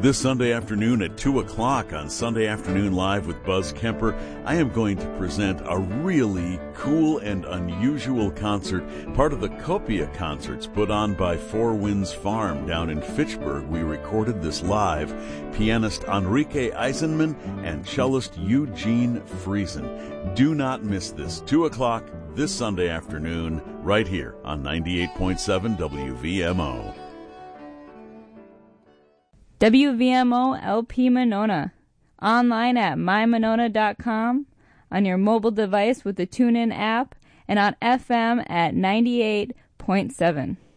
This Sunday afternoon at 2 o'clock on Sunday Afternoon Live with Buzz Kemper, I am going to present a really cool and unusual concert, part of the Copia concerts put on by Four Winds Farm down in Fitchburg. We recorded this live. Pianist Enrique Eisenman and cellist Eugene Friesen. Do not miss this. 2 o'clock this Sunday afternoon, right here on 98.7 WVMO. WVMO LP Monona. Online at mymonona.com, on your mobile device with the TuneIn app, and on FM at 98.7.